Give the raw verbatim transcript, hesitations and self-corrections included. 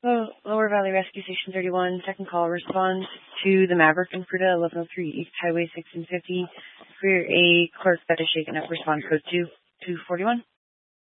Hello, Lower Valley Rescue Station thirty-one, second call. Response to the Maverick in Fruta, eleven oh three East Highway six and fifty. For a clerk that is shaken up, response code two two forty-one.